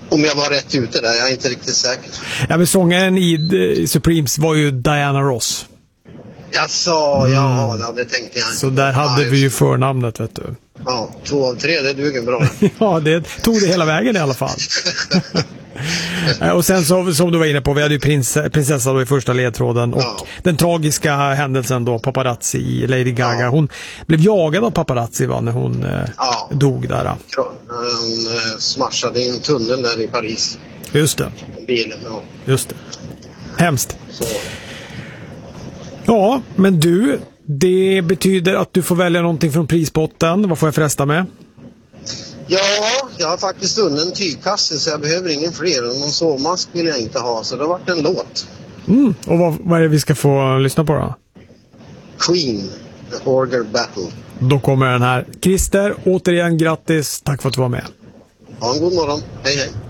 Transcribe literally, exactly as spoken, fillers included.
Om jag var rätt ute där, jag är inte riktigt säker. Ja, men sångaren i uh, Supremes var ju Diana Ross. Jag sa, mm. ja, det tänkte jag. Så där hade ja, vi ju förnamnet, vet du. Ja, två av tre, det duger bra. Ja, det tog det hela vägen i alla fall. Och sen så, som du var inne på, vi hade ju prins, prinsessan då i första ledtråden. Och ja. Den tragiska händelsen då, paparazzi i Lady Gaga. Ja. Hon blev jagad av paparazzi va, när hon ja. dog där. Ja, hon eh, smashade i en tunnel där i Paris. Just det. Bilen, ja. Just det. Hemskt. Så. Ja, men du, det betyder att du får välja någonting från prispotten. Vad får jag fresta med? Ja, jag har faktiskt vunnit en tygkasse så jag behöver ingen fler. Och någon sovmask vill jag inte ha, så det har varit en låt. Mm, och vad, vad är det vi ska få lyssna på då? Queen, The Order Battle. Då kommer den här. Christer, återigen grattis. Tack för att du var med. Ha en god morgon. Hej hej.